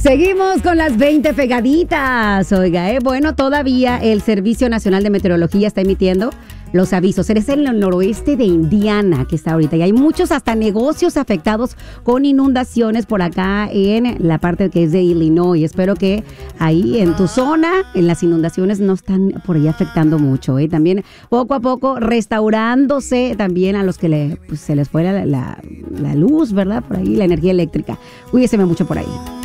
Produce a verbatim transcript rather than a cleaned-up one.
Seguimos con las veinte pegaditas. Oiga, eh, bueno, todavía el Servicio Nacional de Meteorología está emitiendo los avisos. Es en el noroeste de Indiana que está ahorita y hay muchos hasta negocios afectados con inundaciones por acá en la parte que es de Illinois. Espero que ahí en tu zona, en las inundaciones no están por ahí afectando mucho. ¿eh? También poco a poco restaurándose también a los que le, pues, se les fue la, la, la luz, ¿verdad? Por ahí, la energía eléctrica. Cuídese mucho por ahí.